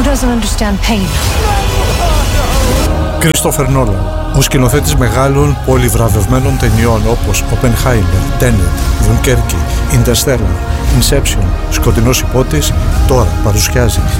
doesn't understand pain. Κρίστοφερ Νόλαν, ο σκηνοθέτης μεγάλων πολυβραβευμένων ταινιών όπως Oppenheimer, Tenet, Dunkerque, Interstellar, Inception, Σκοτεινός υπότης, τώρα παρουσιάζει